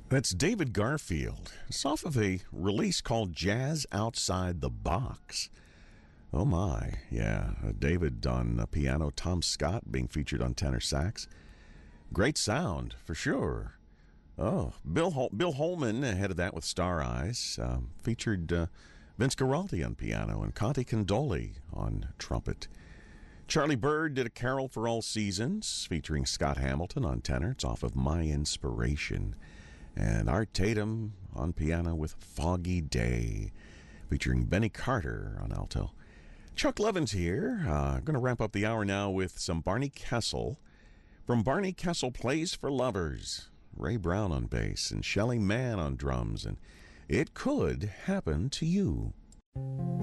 That's David Garfield. It's off of a release called Jazz Outside the Box. Oh my, yeah. David on piano, Tom Scott being featured on tenor sax. Great sound, for sure. Oh, Bill Holman ahead of that with Star Eyes. Featured Vince Guaraldi on piano and Conte Condoli on trumpet. Charlie Bird did A Carol for All Seasons, featuring Scott Hamilton on tenor. It's off of My Inspiration. And Art Tatum on piano with Foggy Day, featuring Benny Carter on alto. Chuck Levin's here. Going to wrap up the hour now with some Barney Kessel. From Barney Kessel Plays for Lovers, Ray Brown on bass and Shelly Manne on drums, and It Could Happen to You.